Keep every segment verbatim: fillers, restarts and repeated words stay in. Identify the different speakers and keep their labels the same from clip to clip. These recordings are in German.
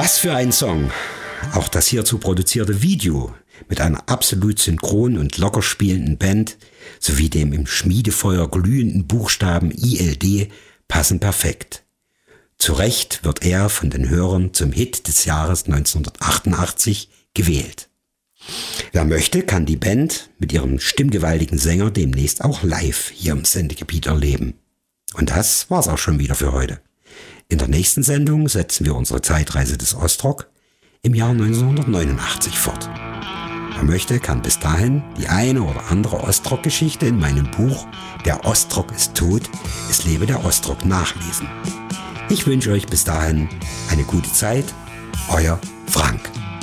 Speaker 1: Was für ein Song! Auch das hierzu produzierte Video mit einer absolut synchron und locker spielenden Band sowie dem im Schmiedefeuer glühenden Buchstaben I L D passen perfekt. Zu Recht wird er von den Hörern zum Hit des Jahres neunzehnhundertachtundachtzig gewählt. Wer möchte, kann die Band mit ihrem stimmgewaltigen Sänger demnächst auch live hier im Sendegebiet erleben. Und das war's auch schon wieder für heute. In der nächsten Sendung setzen wir unsere Zeitreise des Ostrock im Jahr neunzehnhundertneunundachtzig fort. Wer möchte, kann bis dahin die eine oder andere Ostrock-Geschichte in meinem Buch Der Ostrock ist tot, es lebe der Ostrock nachlesen. Ich wünsche euch bis dahin eine gute Zeit. Euer Frank.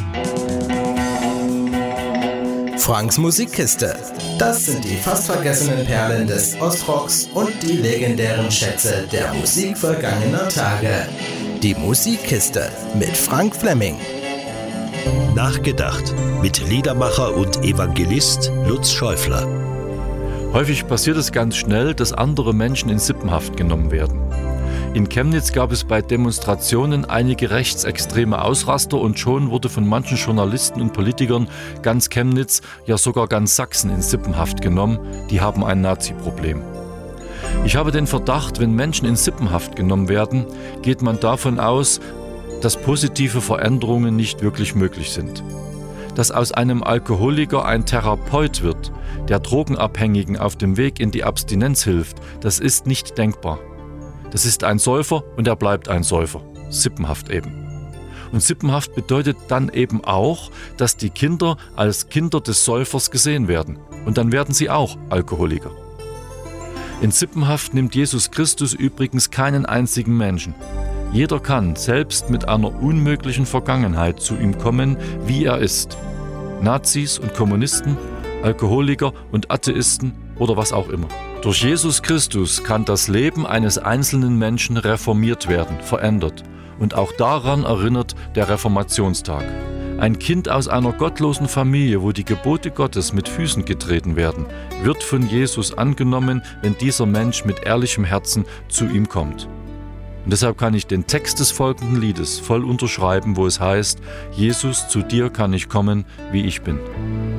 Speaker 2: Franks Musikkiste. Das sind die fast vergessenen Perlen des Ostrocks und die legendären Schätze der Musik vergangener Tage. Die Musikkiste mit Frank Flemming.
Speaker 3: Nachgedacht mit Liedermacher und Evangelist Lutz Schäufler.
Speaker 4: Häufig passiert es ganz schnell, dass andere Menschen in Sippenhaft genommen werden. In Chemnitz gab es bei Demonstrationen einige rechtsextreme Ausraster und schon wurde von manchen Journalisten und Politikern ganz Chemnitz, ja sogar ganz Sachsen in Sippenhaft genommen. Die haben ein Nazi-Problem. Ich habe den Verdacht, wenn Menschen in Sippenhaft genommen werden, geht man davon aus, dass positive Veränderungen nicht wirklich möglich sind. Dass aus einem Alkoholiker ein Therapeut wird, der Drogenabhängigen auf dem Weg in die Abstinenz hilft, das ist nicht denkbar. Das ist ein Säufer und er bleibt ein Säufer. Sippenhaft eben. Und Sippenhaft bedeutet dann eben auch, dass die Kinder als Kinder des Säufers gesehen werden. Und dann werden sie auch Alkoholiker. In Sippenhaft nimmt Jesus Christus übrigens keinen einzigen Menschen. Jeder kann, selbst mit einer unmöglichen Vergangenheit, zu ihm kommen, wie er ist. Nazis und Kommunisten, Alkoholiker und Atheisten oder was auch immer. Durch Jesus Christus kann das Leben eines einzelnen Menschen reformiert werden, verändert. Und auch daran erinnert der Reformationstag. Ein Kind aus einer gottlosen Familie, wo die Gebote Gottes mit Füßen getreten werden, wird von Jesus angenommen, wenn dieser Mensch mit ehrlichem Herzen zu ihm kommt. Und deshalb kann ich den Text des folgenden Liedes voll unterschreiben, wo es heißt: Jesus, zu dir kann ich kommen, wie ich bin.